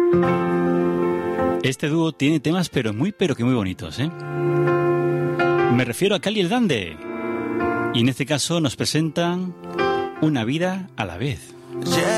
Este dúo tiene temas pero que muy bonitos, ¿eh? Me refiero a Cali el Dande. Y en este caso nos presentan Una vida a la vez.